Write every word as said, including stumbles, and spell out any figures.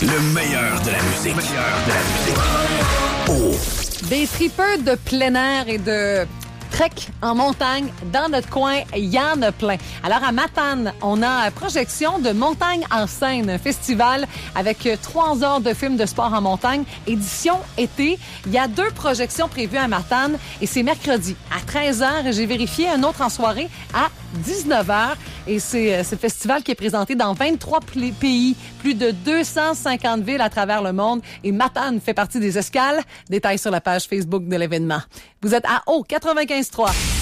Le meilleur de la musique. Le meilleur de la musique. Oh. Des tripeurs de plein air et de trek en montagne dans notre coin, il y en a plein. Alors à Matane, on a projection de Montagne en scène, un festival avec trois heures de films de sport en montagne, édition été. Il y a deux projections prévues à Matane et c'est mercredi à treize heures. J'ai vérifié un autre en soirée à dix-neuf heures. Et c'est ce festival qui est présenté dans vingt-trois pays, plus de deux cent cinquante villes à travers le monde. Et Matane fait partie des escales. Détails sur la page Facebook de l'événement. Vous êtes à O quatre-vingt-quinze trois.